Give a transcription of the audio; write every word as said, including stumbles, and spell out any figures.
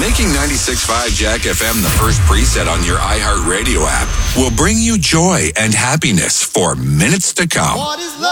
Making ninety-six point five Jack F M the first preset on your iHeartRadio app will bring you joy and happiness for minutes to come. What is love?